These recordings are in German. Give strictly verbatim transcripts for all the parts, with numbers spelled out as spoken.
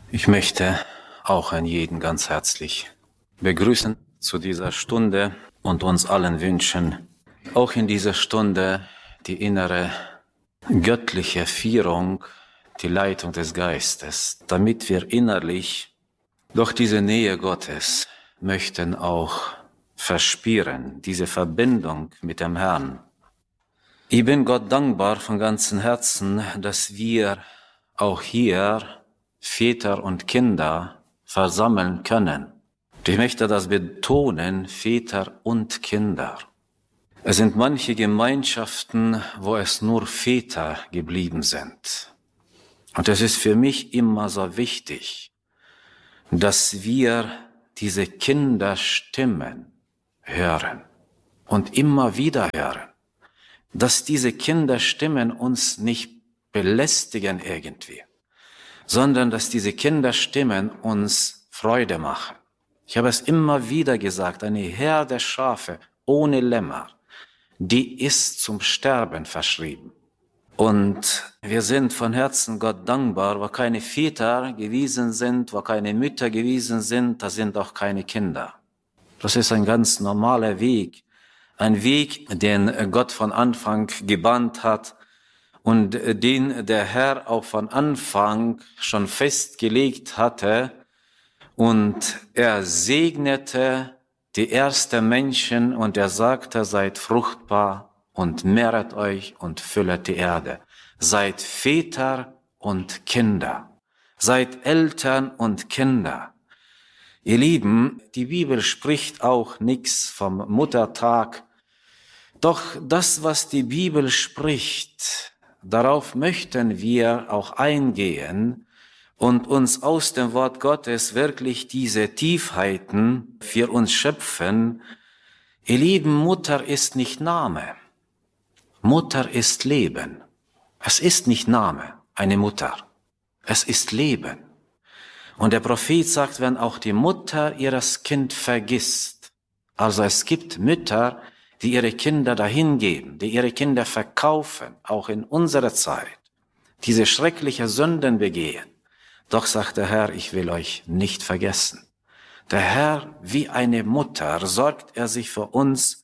Ich möchte auch an jeden ganz herzlich begrüßen zu dieser Stunde und uns allen wünschen, auch in dieser Stunde die innere göttliche Führung, die Leitung des Geistes, damit wir innerlich durch diese Nähe Gottes möchten auch verspüren, diese Verbindung mit dem Herrn. Ich bin Gott dankbar von ganzem Herzen, dass wir auch hier Väter und Kinder versammeln können. Ich möchte das betonen, Väter und Kinder. Es sind manche Gemeinschaften, wo es nur Väter geblieben sind. Und es ist für mich immer so wichtig, dass wir diese Kinderstimmen hören und immer wieder hören, dass diese Kinderstimmen uns nicht belästigen irgendwie, sondern dass diese Kinderstimmen uns Freude machen. Ich habe es immer wieder gesagt, eine Herde Schafe ohne Lämmer, die ist zum Sterben verschrieben. Und wir sind von Herzen Gott dankbar, wo keine Väter gewesen sind, wo keine Mütter gewesen sind, da sind auch keine Kinder. Das ist ein ganz normaler Weg, ein Weg, den Gott von Anfang gebannt hat, und den der Herr auch von Anfang schon festgelegt hatte. Und er segnete die ersten Menschen und er sagte, seid fruchtbar und mehret euch und füllet die Erde. Seid Väter und Kinder. Seid Eltern und Kinder. Ihr Lieben, die Bibel spricht auch nichts vom Muttertag. Doch das, was die Bibel spricht, darauf möchten wir auch eingehen und uns aus dem Wort Gottes wirklich diese Tiefheiten für uns schöpfen. Ihr Lieben, Mutter ist nicht Name. Mutter ist Leben. Es ist nicht Name, eine Mutter. Es ist Leben. Und der Prophet sagt, wenn auch die Mutter ihres Kind vergisst. Also es gibt Mütter, die ihre Kinder dahingeben, die ihre Kinder verkaufen, auch in unserer Zeit, diese schreckliche Sünden begehen. Doch sagt der Herr, ich will euch nicht vergessen. Der Herr, wie eine Mutter, sorgt er sich für uns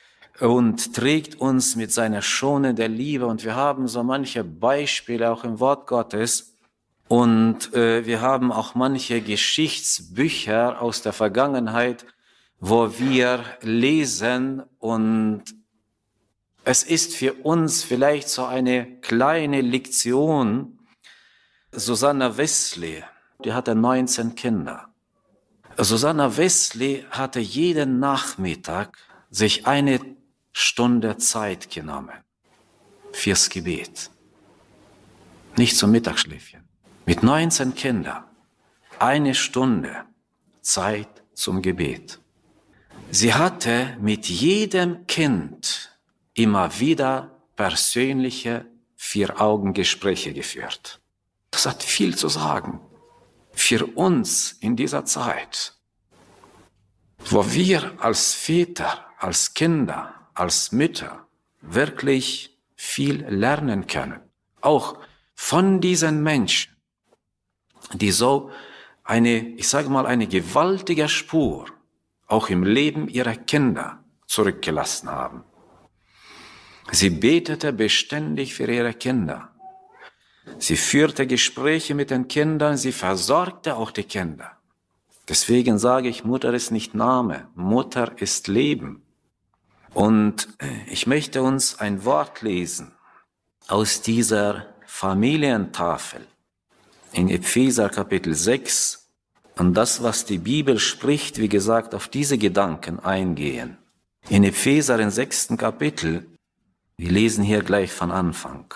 und trägt uns mit seiner schonenden Liebe. Und wir haben so manche Beispiele auch im Wort Gottes. Und äh, wir haben auch manche Geschichtsbücher aus der Vergangenheit, wo wir lesen, und es ist für uns vielleicht so eine kleine Lektion. Susanna Wesley, die hatte neunzehn Kinder. Susanna Wesley hatte jeden Nachmittag sich eine Stunde Zeit genommen fürs Gebet. Nicht zum Mittagsschläfchen. Mit neunzehn Kindern eine Stunde Zeit zum Gebet. Sie hatte mit jedem Kind immer wieder persönliche Vier-Augen-Gespräche geführt. Das hat viel zu sagen für uns in dieser Zeit, wo wir als Väter, als Kinder, als Mütter wirklich viel lernen können. Auch von diesen Menschen, die so eine, ich sage mal, eine gewaltige Spur auch im Leben ihrer Kinder zurückgelassen haben. Sie betete beständig für ihre Kinder. Sie führte Gespräche mit den Kindern, sie versorgte auch die Kinder. Deswegen sage ich, Mutter ist nicht Name, Mutter ist Leben. Und ich möchte uns ein Wort lesen aus dieser Familientafel in Epheser Kapitel sechs. Und das, was die Bibel spricht, wie gesagt, auf diese Gedanken eingehen. In Epheser im sechsten Kapitel, wir lesen hier gleich von Anfang.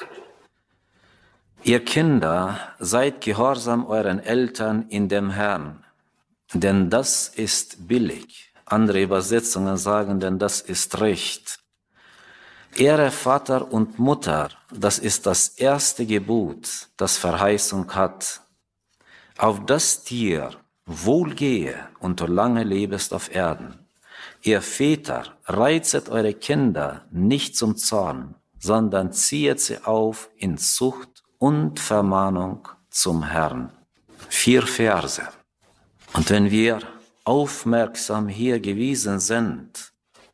Ihr Kinder, seid gehorsam euren Eltern in dem Herrn, denn das ist billig. Andere Übersetzungen sagen, denn das ist Recht. Ehre Vater und Mutter, das ist das erste Gebot, das Verheißung hat, auf das dir wohlgehe und du lange lebest auf Erden. Ihr Väter, reizet eure Kinder nicht zum Zorn, sondern ziehet sie auf in Zucht und Vermahnung zum Herrn. Vier Verse. Und wenn wir aufmerksam hier gewesen sind,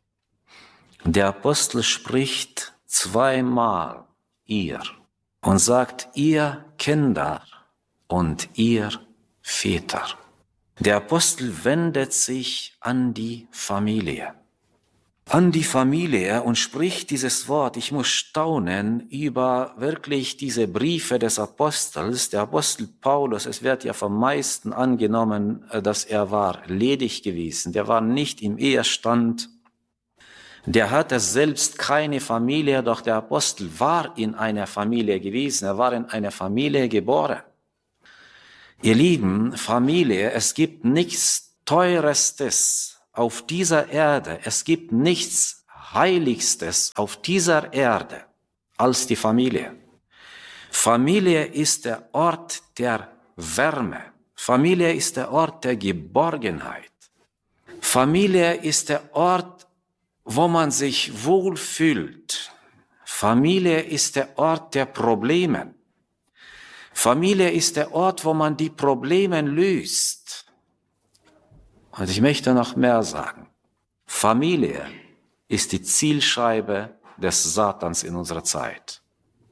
der Apostel spricht zweimal ihr und sagt ihr Kinder und ihr Väter. Der Apostel wendet sich an die Familie. An die Familie und spricht dieses Wort. Ich muss staunen über wirklich diese Briefe des Apostels. Der Apostel Paulus, es wird ja vom meisten angenommen, dass er war ledig gewesen. Der war nicht im Ehestand. Der hatte selbst keine Familie, doch der Apostel war in einer Familie gewesen. Er war in einer Familie geboren. Ihr Lieben, Familie, es gibt nichts Teurestes auf dieser Erde, es gibt nichts Heiligstes auf dieser Erde als die Familie. Familie ist der Ort der Wärme. Familie ist der Ort der Geborgenheit. Familie ist der Ort, wo man sich wohlfühlt. Familie ist der Ort der Probleme. Familie ist der Ort, wo man die Probleme löst. Und ich möchte noch mehr sagen. Familie ist die Zielscheibe des Satans in unserer Zeit,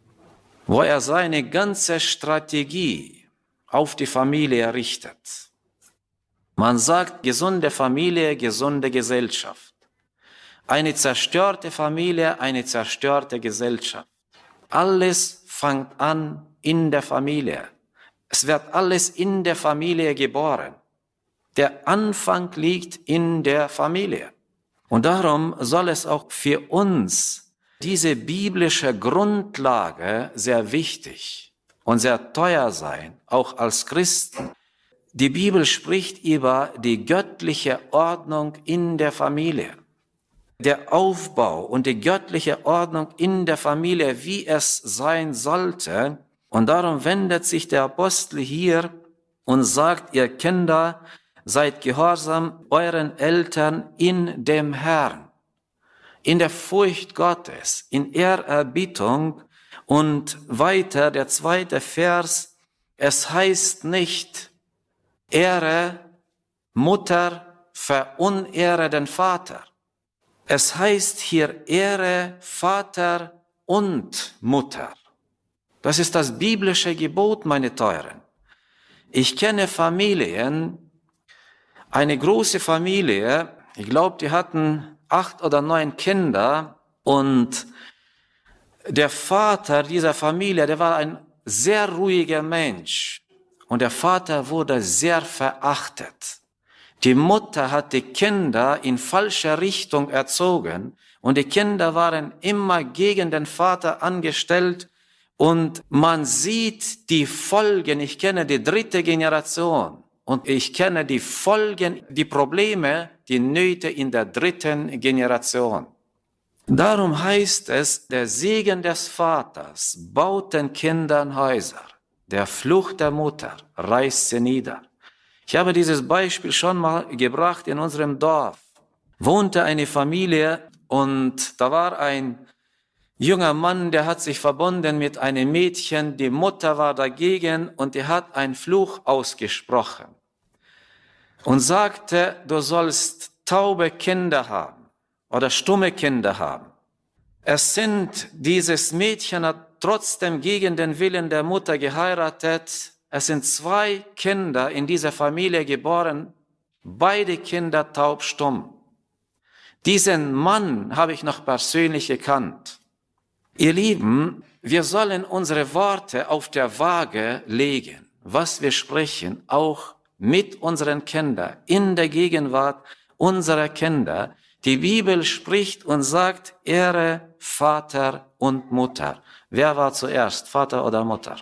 wo er seine ganze Strategie auf die Familie richtet. Man sagt, gesunde Familie, gesunde Gesellschaft. Eine zerstörte Familie, eine zerstörte Gesellschaft. Alles fängt an in der Familie. Es wird alles in der Familie geboren. Der Anfang liegt in der Familie. Und darum soll es auch für uns diese biblische Grundlage sehr wichtig und sehr teuer sein, auch als Christen. Die Bibel spricht über die göttliche Ordnung in der Familie. Der Aufbau und die göttliche Ordnung in der Familie, wie es sein sollte. Und darum wendet sich der Apostel hier und sagt, ihr Kinder, seid gehorsam euren Eltern in dem Herrn, in der Furcht Gottes, in Ehrerbietung. Und weiter der zweite Vers, es heißt nicht, ehre Mutter, verunehre den Vater. Es heißt hier, ehre Vater und Mutter. Das ist das biblische Gebot, meine Teuren. Ich kenne Familien, eine große Familie, ich glaube, die hatten acht oder neun Kinder und der Vater dieser Familie, der war ein sehr ruhiger Mensch und der Vater wurde sehr verachtet. Die Mutter hat die Kinder in falsche Richtung erzogen und die Kinder waren immer gegen den Vater angestellt und man sieht die Folgen, ich kenne die dritte Generation. Und ich kenne die Folgen, die Probleme, die Nöte in der dritten Generation. Darum heißt es, der Segen des Vaters baut den Kindern Häuser. Der Fluch der Mutter reißt sie nieder. Ich habe dieses Beispiel schon mal gebracht. In unserem Dorf wohnte eine Familie und da war ein junger Mann, der hat sich verbunden mit einem Mädchen, die Mutter war dagegen und die hat einen Fluch ausgesprochen und sagte, du sollst taube Kinder haben oder stumme Kinder haben. Es sind, dieses Mädchen hat trotzdem gegen den Willen der Mutter geheiratet. Es sind zwei Kinder in dieser Familie geboren, beide Kinder taubstumm. Diesen Mann habe ich noch persönlich gekannt. Ihr Lieben, wir sollen unsere Worte auf der Waage legen, was wir sprechen, auch mit unseren Kindern, in der Gegenwart unserer Kinder. Die Bibel spricht und sagt, ehre Vater und Mutter. Wer war zuerst, Vater oder Mutter?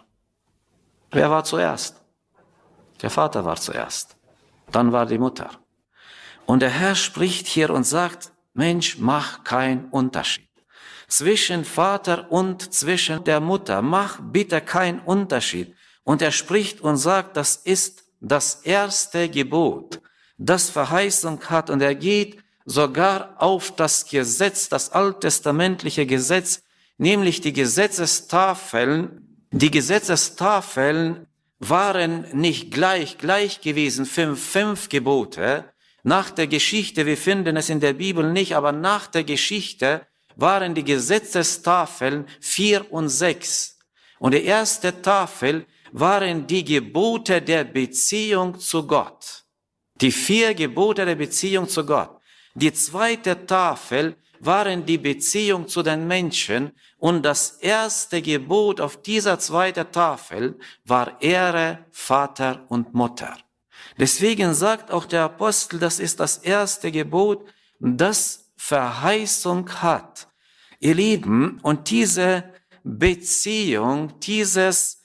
Wer war zuerst? Der Vater war zuerst. Dann war die Mutter. Und der Herr spricht hier und sagt, Mensch, mach keinen Unterschied zwischen Vater und zwischen der Mutter. Mach bitte keinen Unterschied. Und er spricht und sagt, das ist das erste Gebot, das Verheißung hat. Und er geht sogar auf das Gesetz, das alttestamentliche Gesetz, nämlich die Gesetzestafeln. Die Gesetzestafeln waren nicht gleich gleich gewesen, fünf, fünf Gebote. Nach der Geschichte, wir finden es in der Bibel nicht, aber nach der Geschichte waren die Gesetzestafeln vier und sechs. Und die erste Tafel waren die Gebote der Beziehung zu Gott. Die vier Gebote der Beziehung zu Gott. Die zweite Tafel waren die Beziehung zu den Menschen. Und das erste Gebot auf dieser zweiten Tafel war Ehre Vater und Mutter. Deswegen sagt auch der Apostel, das ist das erste Gebot, das Verheißung hat. Ihr Lieben, und diese Beziehung, dieses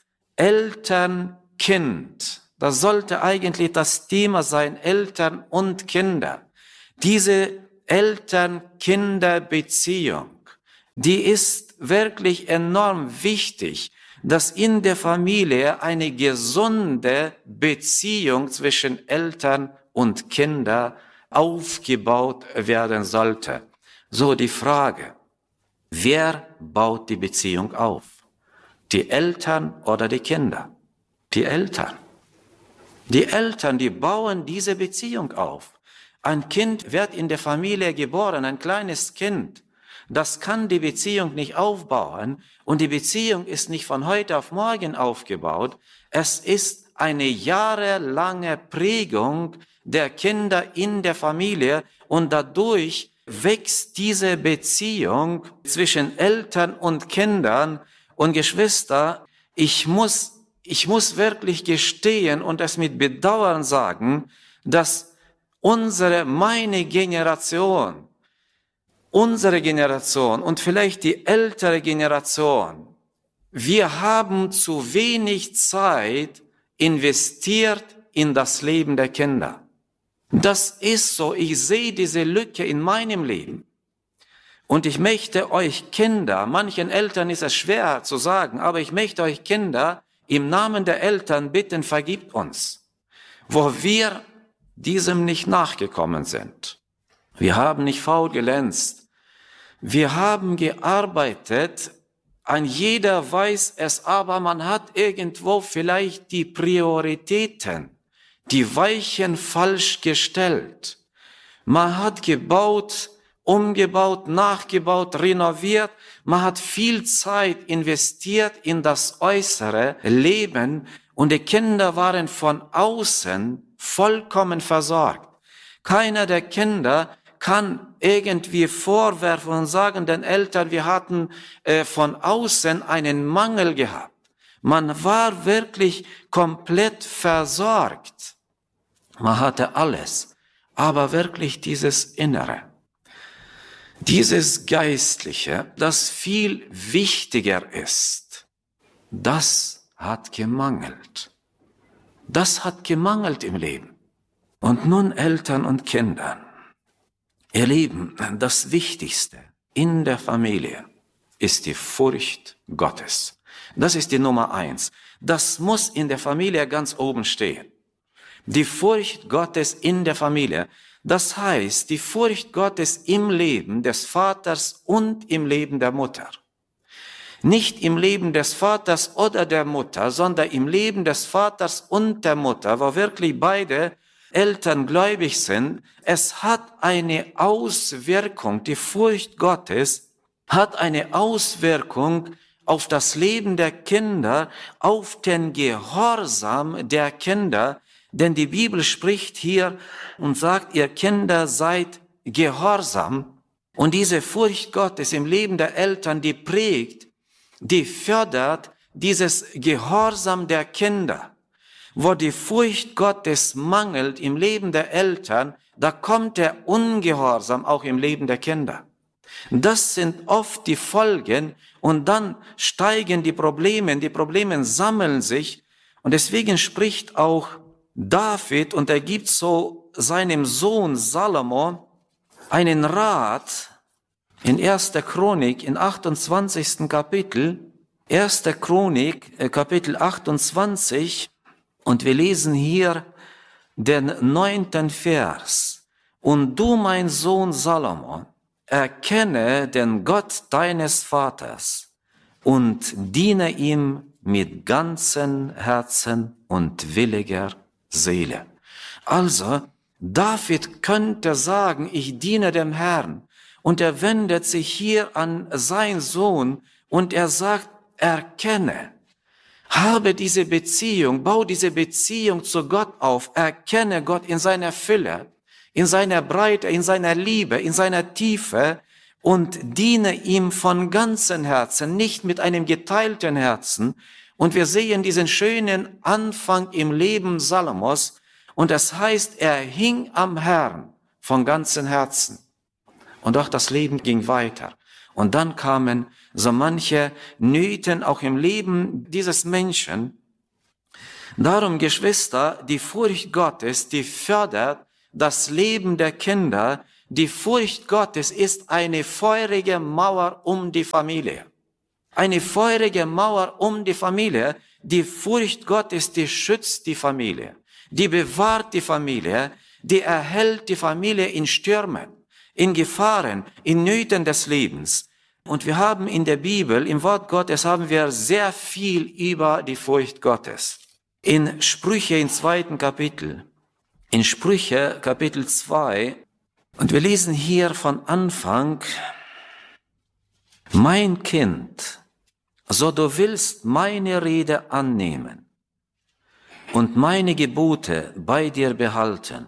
Eltern-Kind, das sollte eigentlich das Thema sein, Eltern und Kinder. Diese Eltern-Kinder-Beziehung, die ist wirklich enorm wichtig, dass in der Familie eine gesunde Beziehung zwischen Eltern und Kindern aufgebaut werden sollte. So die Frage, wer baut die Beziehung auf? Die Eltern oder die Kinder? Die Eltern. Die Eltern, die bauen diese Beziehung auf. Ein Kind wird in der Familie geboren, ein kleines Kind. Das kann die Beziehung nicht aufbauen und die Beziehung ist nicht von heute auf morgen aufgebaut. Es ist eine jahrelange Prägung der Kinder in der Familie und dadurch wächst diese Beziehung zwischen Eltern und Kindern und Geschwister. Ich muss, ich muss wirklich gestehen und es mit Bedauern sagen, dass unsere, meine Generation, unsere Generation und vielleicht die ältere Generation, wir haben zu wenig Zeit investiert in das Leben der Kinder. Das ist so, ich sehe diese Lücke in meinem Leben. Und ich möchte euch Kinder, manchen Eltern ist es schwer zu sagen, aber ich möchte euch Kinder im Namen der Eltern bitten, vergibt uns, wo wir diesem nicht nachgekommen sind. Wir haben nicht faul glänzt. Wir haben gearbeitet, ein jeder weiß es, aber man hat irgendwo vielleicht die Prioritäten, die Weichen falsch gestellt. Man hat gebaut, umgebaut, nachgebaut, renoviert. Man hat viel Zeit investiert in das äußere Leben und die Kinder waren von außen vollkommen versorgt. Keiner der Kinder kann irgendwie vorwerfen und sagen den Eltern, wir hatten äh, von außen einen Mangel gehabt. Man war wirklich komplett versorgt. Man hatte alles, aber wirklich dieses Innere, dieses Geistliche, das viel wichtiger ist, das hat gemangelt. Das hat gemangelt im Leben. Und nun Eltern und Kindern. Ihr Lieben, das Wichtigste in der Familie ist die Furcht Gottes. Das ist die Nummer eins. Das muss in der Familie ganz oben stehen. Die Furcht Gottes in der Familie. Das heißt, die Furcht Gottes im Leben des Vaters und im Leben der Mutter. Nicht im Leben des Vaters oder der Mutter, sondern im Leben des Vaters und der Mutter, wo wirklich beide Eltern gläubig sind. Es hat eine Auswirkung, die Furcht Gottes hat eine Auswirkung auf das Leben der Kinder, auf den Gehorsam der Kinder, denn die Bibel spricht hier und sagt, ihr Kinder seid gehorsam. Und diese Furcht Gottes im Leben der Eltern, die prägt, die fördert dieses Gehorsam der Kinder. Wo die Furcht Gottes mangelt im Leben der Eltern, da kommt der Ungehorsam auch im Leben der Kinder. Das sind oft die Folgen und dann steigen die Probleme, die Probleme sammeln sich und deswegen spricht auch David und er gibt so seinem Sohn Salomo einen Rat in erster Chronik, in achtundzwanzigsten Kapitel, erster Chronik, Kapitel achtundzwanzig, und wir lesen hier den neunten Vers. Und du, mein Sohn Salomo, erkenne den Gott deines Vaters und diene ihm mit ganzem Herzen und williger Seele. Also, David könnte sagen, ich diene dem Herrn. Und er wendet sich hier an seinen Sohn und er sagt, erkenne, habe diese Beziehung, bau diese Beziehung zu Gott auf, erkenne Gott in seiner Fülle, in seiner Breite, in seiner Liebe, in seiner Tiefe und diene ihm von ganzem Herzen, nicht mit einem geteilten Herzen. Und wir sehen diesen schönen Anfang im Leben Salomos und das heißt, er hing am Herrn von ganzem Herzen. Und auch das Leben ging weiter. Und dann kamen so manche Nöten auch im Leben dieses Menschen. Darum, Geschwister, die Furcht Gottes, die fördert das Leben der Kinder. Die Furcht Gottes ist eine feurige Mauer um die Familie. Eine feurige Mauer um die Familie. Die Furcht Gottes, die schützt die Familie. Die bewahrt die Familie. Die erhält die Familie in Stürmen, in Gefahren, in Nöten des Lebens. Und wir haben in der Bibel, im Wort Gottes, haben wir sehr viel über die Furcht Gottes. In Sprüche im zweiten Kapitel, in Sprüche Kapitel zwei, und wir lesen hier von Anfang, mein Kind, so du willst meine Rede annehmen und meine Gebote bei dir behalten,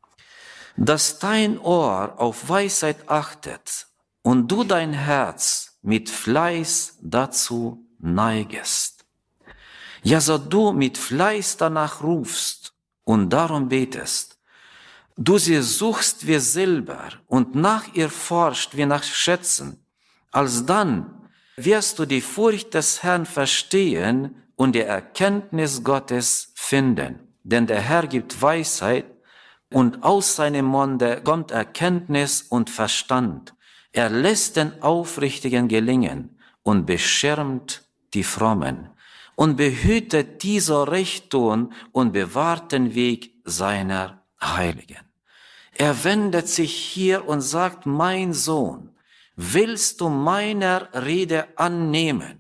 dass dein Ohr auf Weisheit achtet und du dein Herz mit Fleiß dazu neigest. Ja, so du mit Fleiß danach rufst und darum betest, du sie suchst wie Silber und nach ihr forscht wie nach Schätzen, alsdann wirst du die Furcht des Herrn verstehen und die Erkenntnis Gottes finden. Denn der Herr gibt Weisheit und aus seinem Munde kommt Erkenntnis und Verstand. Er lässt den Aufrichtigen gelingen und beschirmt die Frommen und behütet die so recht tun und bewahrt den Weg seiner Heiligen. Er wendet sich hier und sagt, mein Sohn, willst du meiner Rede annehmen,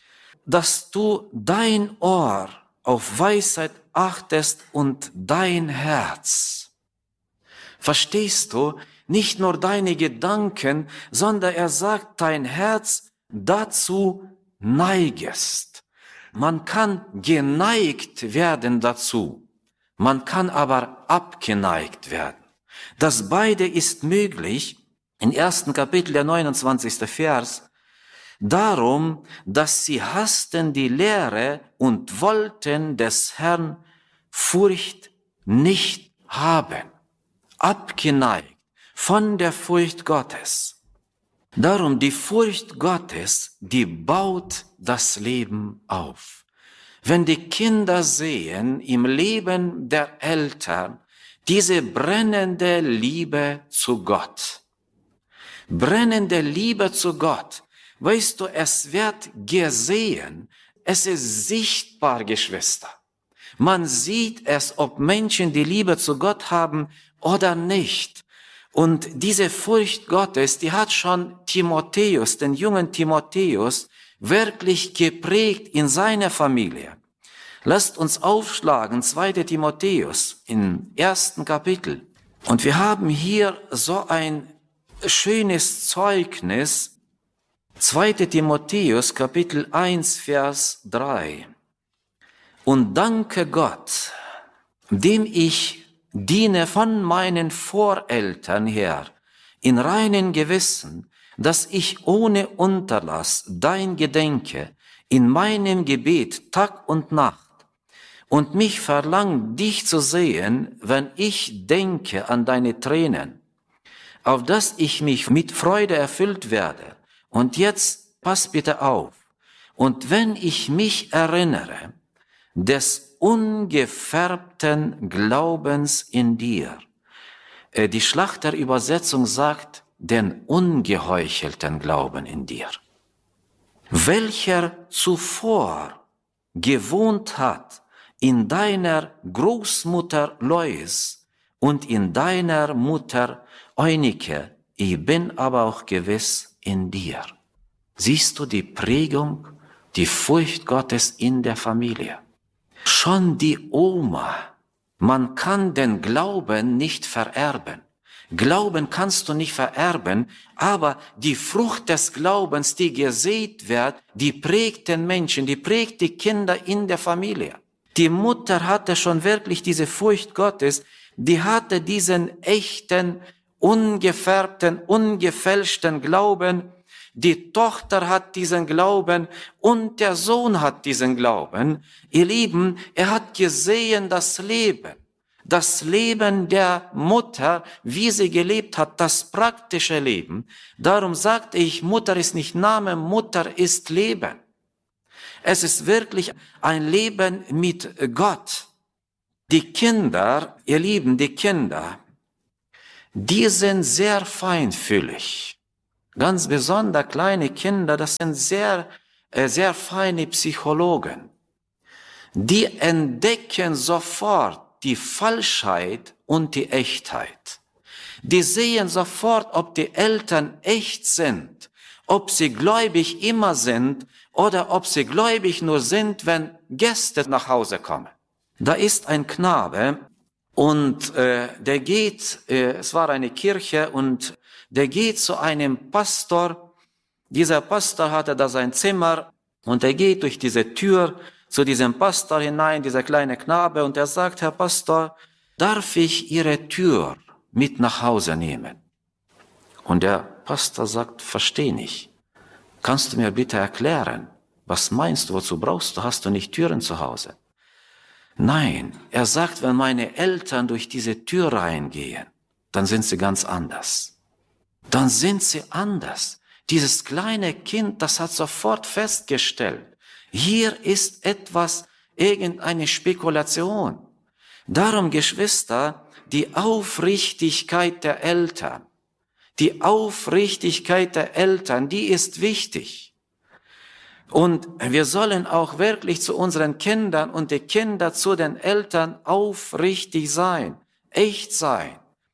dass du dein Ohr auf Weisheit achtest und dein Herz? Verstehst du? Nicht nur deine Gedanken, sondern er sagt, dein Herz dazu neigest. Man kann geneigt werden dazu, man kann aber abgeneigt werden. Das beide ist möglich, im ersten Kapitel, der neunundzwanzigste Vers, darum, dass sie hassten die Lehre und wollten des Herrn Furcht nicht haben. Abgeneigt von der Furcht Gottes. Darum, die Furcht Gottes, die baut das Leben auf. Wenn die Kinder sehen im Leben der Eltern diese brennende Liebe zu Gott, brennende Liebe zu Gott, weißt du, es wird gesehen, es ist sichtbar, Geschwister. Man sieht es, ob Menschen die Liebe zu Gott haben oder nicht. Und diese Furcht Gottes, die hat schon Timotheus, den jungen Timotheus, wirklich geprägt in seiner Familie. Lasst uns aufschlagen, zweiter Timotheus im ersten Kapitel. Und wir haben hier so ein schönes Zeugnis, zweiter Timotheus, Kapitel eins, Vers drei. Und danke Gott, dem ich diene von meinen Voreltern her, in reinem Gewissen, dass ich ohne Unterlass dein gedenke, in meinem Gebet Tag und Nacht, und mich verlangt, dich zu sehen, wenn ich denke an deine Tränen, auf dass ich mich mit Freude erfüllt werde. Und jetzt, pass bitte auf, und wenn ich mich erinnere, des ungefärbten Glaubens in dir. Die Schlachterübersetzung sagt, den ungeheuchelten Glauben in dir, welcher zuvor gewohnt hat in deiner Großmutter Lois und in deiner Mutter Eunike, ich bin aber auch gewiss in dir. Siehst du die Prägung Die Furcht Gottes in der Familie. Schon die Oma. Man kann den Glauben nicht vererben. Glauben kannst du nicht vererben, aber die Frucht des Glaubens, die gesät wird, die prägt den Menschen, die prägt die Kinder in der Familie. Die Mutter hatte schon wirklich diese Furcht Gottes, die hatte diesen echten, ungefärbten, ungefälschten Glauben. Die Tochter hat diesen Glauben und der Sohn hat diesen Glauben. Ihr Lieben, er hat gesehen das Leben. Das Leben der Mutter, wie sie gelebt hat, das praktische Leben. Darum sagte ich, Mutter ist nicht Name, Mutter ist Leben. Es ist wirklich ein Leben mit Gott. Die Kinder, ihr Lieben, die Kinder, die sind sehr feinfühlig. Ganz besonders kleine Kinder, das sind sehr, sehr feine Psychologen. Die entdecken sofort die Falschheit und die Echtheit. Die sehen sofort, ob die Eltern echt sind, ob sie gläubig immer sind oder ob sie gläubig nur sind, wenn Gäste nach Hause kommen. Da ist ein Knabe und äh, der geht, äh, es war eine Kirche und der geht zu einem Pastor. Dieser Pastor hatte da sein Zimmer und er geht durch diese Tür zu diesem Pastor hinein, dieser kleine Knabe, und er sagt, Herr Pastor, darf ich Ihre Tür mit nach Hause nehmen? Und der Pastor sagt, verstehe nicht. Kannst du mir bitte erklären, was meinst du, wozu brauchst du, hast du nicht Türen zu Hause? Nein, er sagt, wenn meine Eltern durch diese Tür reingehen, dann sind sie ganz anders. Dann sind sie anders. Dieses kleine Kind, das hat sofort festgestellt, hier ist etwas, irgendeine Spekulation. Darum, Geschwister, die Aufrichtigkeit der Eltern, die Aufrichtigkeit der Eltern, die ist wichtig. Und wir sollen auch wirklich zu unseren Kindern und die Kinder zu den Eltern aufrichtig sein, echt sein.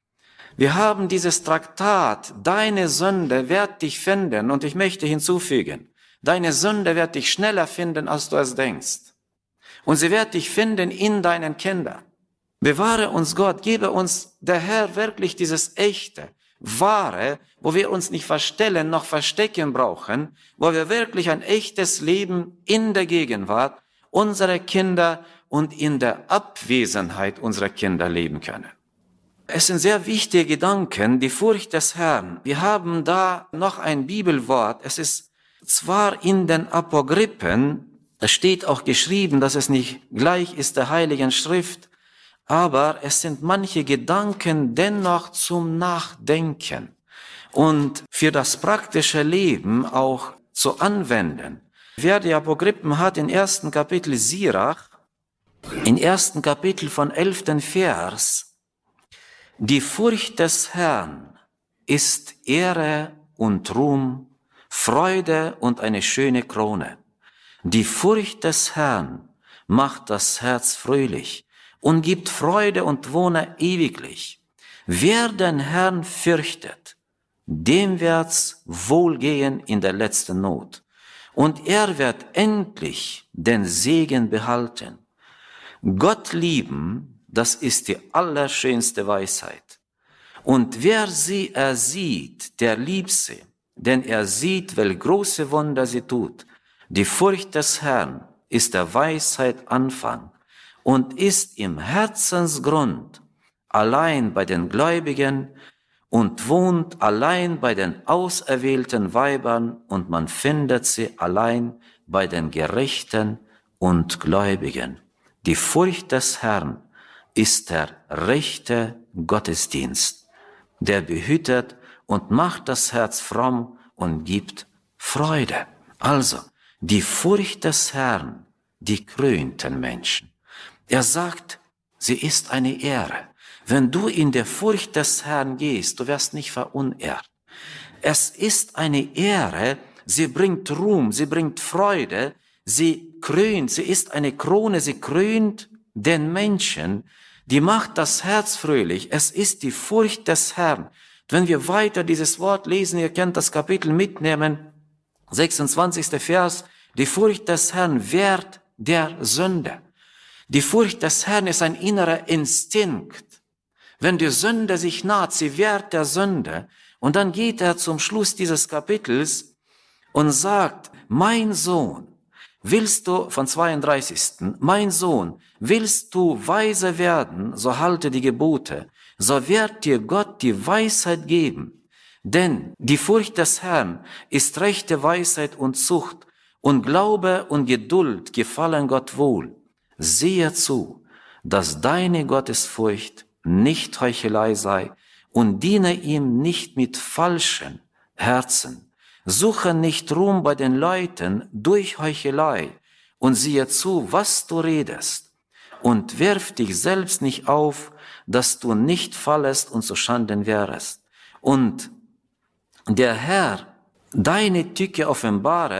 Wir haben dieses Traktat, deine Sünde wird dich finden, und ich möchte hinzufügen, deine Sünde wird dich schneller finden, als du es denkst. Und sie wird dich finden in deinen Kindern. Bewahre uns Gott, gebe uns der Herr wirklich dieses echte, wahre, wo wir uns nicht verstellen noch verstecken brauchen, wo wir wirklich ein echtes Leben in der Gegenwart unserer Kinder und in der Abwesenheit unserer Kinder leben können. Es sind sehr wichtige Gedanken, die Furcht des Herrn. Wir haben da noch ein Bibelwort, es ist zwar in den Apokryphen, es steht auch geschrieben, dass es nicht gleich ist der Heiligen Schrift, aber es sind manche Gedanken dennoch zum Nachdenken und für das praktische Leben auch zu anwenden. Wer die Apokryphen hat, im ersten Kapitel Sirach, im ersten Kapitel von elften Vers, die Furcht des Herrn ist Ehre und Ruhm, Freude und eine schöne Krone. Die Furcht des Herrn macht das Herz fröhlich und gibt Freude und Wohne ewiglich. Wer den Herrn fürchtet, dem wird's wohlgehen in der letzten Not. Und er wird endlich den Segen behalten. Gott lieben, das ist die allerschönste Weisheit. Und wer sie ersieht, der liebt sie. Denn er sieht, welch große Wunder sie tut. Die Furcht des Herrn ist der Weisheit Anfang und ist im Herzensgrund allein bei den Gläubigen und wohnt allein bei den auserwählten Weibern, und man findet sie allein bei den Gerechten und Gläubigen. Die Furcht des Herrn ist der rechte Gottesdienst, der behütet und macht das Herz fromm und gibt Freude. Also, die Furcht des Herrn, die krönt den Menschen. Er sagt, sie ist eine Ehre. Wenn du in der Furcht des Herrn gehst, du wirst nicht verunehrt. Es ist eine Ehre, sie bringt Ruhm, sie bringt Freude, sie krönt, sie ist eine Krone, sie krönt den Menschen, die macht das Herz fröhlich. Es ist die Furcht des Herrn. Wenn wir weiter dieses Wort lesen, ihr könnt das Kapitel mitnehmen, sechsundzwanzigster Vers, Die Furcht des Herrn wehrt der Sünde. Die Furcht des Herrn ist ein innerer Instinkt. Wenn die Sünde sich naht, sie wehrt der Sünde. Und dann geht er zum Schluss dieses Kapitels und sagt, mein Sohn, willst du, von zweiunddreißigsten mein Sohn, willst du weise werden, so halte die Gebote, so wird dir Gott die Weisheit geben. Denn die Furcht des Herrn ist rechte Weisheit und Zucht, und Glaube und Geduld gefallen Gott wohl. Siehe zu, dass deine Gottesfurcht nicht Heuchelei sei, und diene ihm nicht mit falschen Herzen. Suche nicht Ruhm bei den Leuten durch Heuchelei, und siehe zu, was du redest, und wirf dich selbst nicht auf, dass du nicht fallest und zu Schanden wärest. Und der Herr deine Tücke offenbare,